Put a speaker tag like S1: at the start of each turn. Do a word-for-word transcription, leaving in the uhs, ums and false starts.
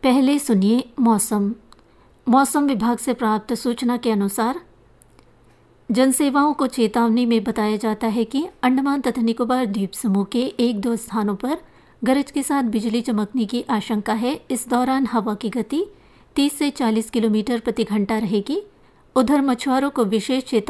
S1: पहले सुनिए मौसम। मौसम विभाग से प्राप्त सूचना के अनुसार जनसेवाओं को चेतावनी में बताया जाता है कि अंडमान तथा निकोबार द्वीप समूह के एक दो स्थानों पर गरज के साथ बिजली चमकने की आशंका है। इस दौरान हवा की गति तीस से चालीस किलोमीटर प्रति घंटा रहेगी। उधर मछुआरों को विशेष चेतावनी